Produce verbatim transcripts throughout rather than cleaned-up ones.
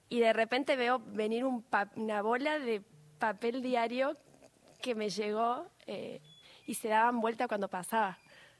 y de repente veo venir un pa- una bola de papel diario que me llegó eh, y se daban vuelta cuando pasaba.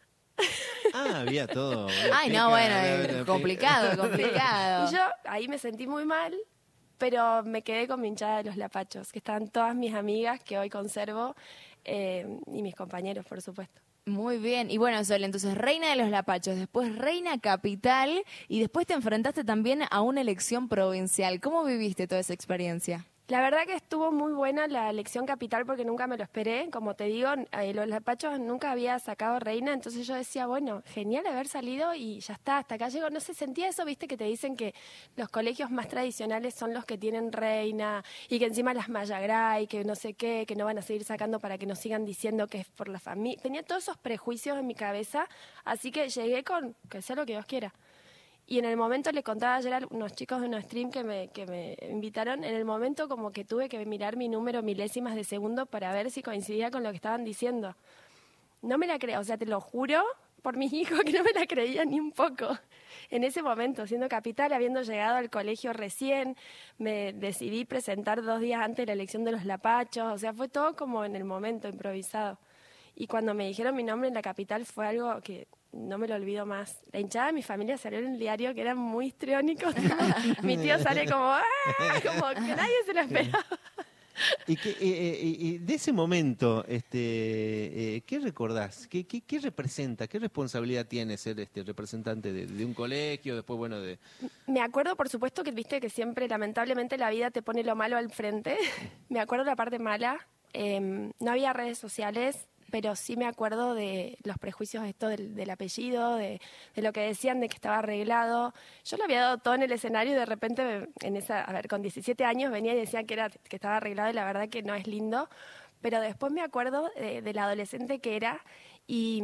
Ah, había todo. Ay, no, bueno, eh, complicado, complicado. Y yo ahí me sentí muy mal, pero me quedé con mi hinchada de los lapachos, que estaban todas mis amigas que hoy conservo eh, y mis compañeros, por supuesto. Muy bien. Y bueno, Sol, entonces reina de los lapachos, después reina capital y después te enfrentaste también a una elección provincial. ¿Cómo viviste toda esa experiencia? La verdad que estuvo muy buena la elección capital porque nunca me lo esperé. Como te digo, eh, los lapachos nunca había sacado reina, entonces yo decía, bueno, genial haber salido y ya está, hasta acá llego. No sé, sentía eso, viste, que te dicen que los colegios más tradicionales son los que tienen reina y que encima las Mayagray, que no sé qué, que no van a seguir sacando para que nos sigan diciendo que es por la familia. Tenía todos esos prejuicios en mi cabeza, así que llegué con que sea lo que Dios quiera. Y en el momento, le contaba ayer a unos chicos de un stream que me, que me invitaron, en el momento como que tuve que mirar mi número milésimas de segundo para ver si coincidía con lo que estaban diciendo. No me la creo, o sea, te lo juro por mis hijos que no me la creía ni un poco. En ese momento, siendo capital, habiendo llegado al colegio recién, me decidí presentar dos días antes de la elección de los lapachos, o sea, fue todo como en el momento, improvisado. Y cuando me dijeron mi nombre en la capital fue algo que no me lo olvido más. La hinchada de mi familia salió en el diario, que eran muy histriónicos. Mi tío sale como, ¡ah! Como que nadie se lo esperaba. Y, que, eh, eh, y de ese momento, este, eh, ¿qué recordás? ¿Qué, qué, ¿Qué representa? ¿Qué responsabilidad tiene ser este representante de, de un colegio? Después, bueno, de... Me acuerdo, por supuesto, que viste que siempre, lamentablemente, la vida te pone lo malo al frente. Me acuerdo la parte mala. Eh, no había redes sociales, pero sí me acuerdo de los prejuicios esto del, del apellido, de, de lo que decían de que estaba arreglado. Yo lo había dado todo en el escenario y de repente, en esa, a ver, con diecisiete años venía y decían que, era, que estaba arreglado y la verdad que no es lindo. Pero después me acuerdo de, de la adolescente que era y,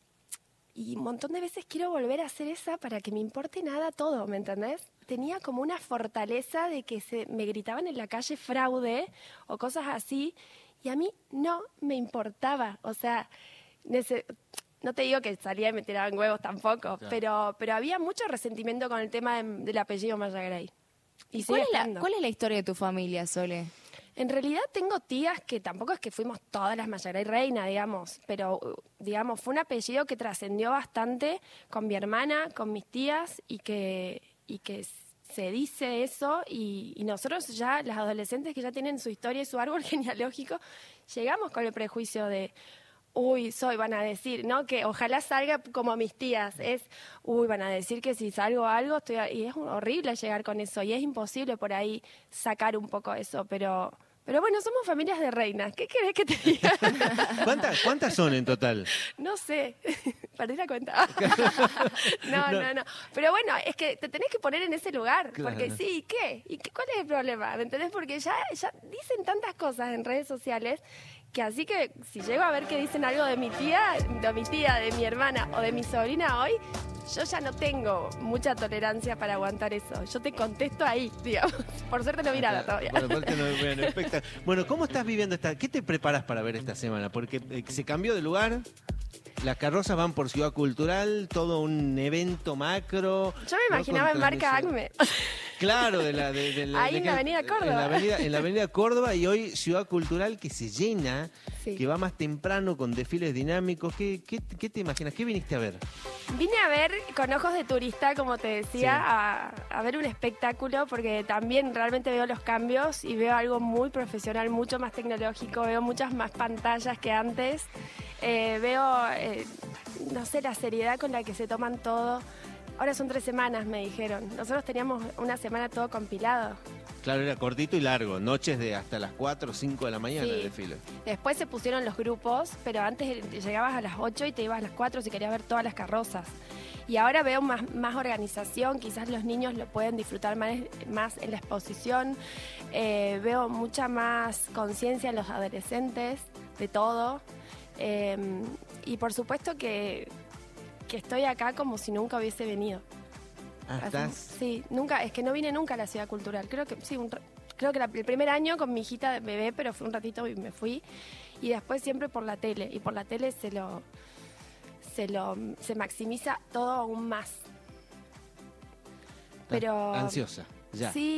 y un montón de veces quiero volver a hacer esa para que me importe nada todo, ¿me entendés? Tenía como una fortaleza de que se, me gritaban en la calle fraude o cosas así. Y a mí no me importaba, o sea, nece- no te digo que salía y me tiraban huevos tampoco, Claro. pero, pero había mucho resentimiento con el tema de- del apellido Mayagray. Y ¿Cuál sigue es, la, estando. ¿Cuál es la historia de tu familia, Sole? En realidad tengo tías que tampoco es que fuimos todas las Mayagray reina, digamos, pero uh, digamos, fue un apellido que trascendió bastante con mi hermana, con mis tías y que, y que se dice eso y, y nosotros ya, las adolescentes que ya tienen su historia y su árbol genealógico, llegamos con el prejuicio de, uy, soy, van a decir, ¿no? Que ojalá salga como mis tías, es, uy, van a decir que si salgo algo, estoy, a-". Y es horrible llegar con eso y es imposible por ahí sacar un poco eso, pero... Pero bueno, somos familias de reinas. ¿Qué querés que te diga? ¿Cuántas, ¿Cuántas son en total? No sé, perdí la cuenta. no, no, no. Pero bueno, es que te tenés que poner en ese lugar. Claro. Porque sí, ¿y qué? ¿Y qué, cuál es el problema? ¿Me entendés? Porque ya, ya dicen tantas cosas en redes sociales que así que si llego a ver que dicen algo de mi tía, de mi tía, de mi hermana o de mi sobrina hoy, yo ya no tengo mucha tolerancia para aguantar eso. Yo te contesto ahí, digamos. Por suerte no vi nada todavía. Bueno, aparte no- bueno, espectac- bueno, ¿cómo estás viviendo esta? ¿Qué te preparas para ver esta semana? Porque eh, se cambió de lugar, las carrozas van por Ciudad Cultural, todo un evento macro. Yo me ¿no? imaginaba Con en Marca transmisión- Acme. Claro, de la, de, de la- Ahí de en que- la Avenida Córdoba. En la avenida, en la avenida Córdoba y hoy Ciudad Cultural que se llena, Sí. que va más temprano con desfiles dinámicos. ¿Qué, qué, qué te imaginas? ¿Qué viniste a ver? Vine a ver con ojos de turista, como te decía, Sí. a, a ver un espectáculo, porque también realmente veo los cambios y veo algo muy profesional, mucho más tecnológico, veo muchas más pantallas que antes, eh, veo, eh, no sé, la seriedad con la que se toman todo. Ahora son tres semanas, me dijeron. Nosotros teníamos una semana todo compilado. Claro, era cortito y largo, noches de hasta las cuatro o cinco de la mañana Sí. el desfile. Después se pusieron los grupos, pero antes llegabas a las ocho y te ibas a las cuatro si querías ver todas las carrozas. Y ahora veo más, más organización, quizás los niños lo pueden disfrutar más, más en la exposición. Eh, veo mucha más conciencia en los adolescentes de todo. Eh, y por supuesto que, que estoy acá como si nunca hubiese venido. Ah, Así- ¿estás? Sí, nunca, es que no vine nunca a la ciudad cultural. Creo que sí, un ra- creo que la- el primer año con mi hijita de bebé, pero fue un ratito y me fui. Y después siempre por la tele. Y por la tele se lo se lo se maximiza todo aún más. Pero Ansiosa, ya. sí,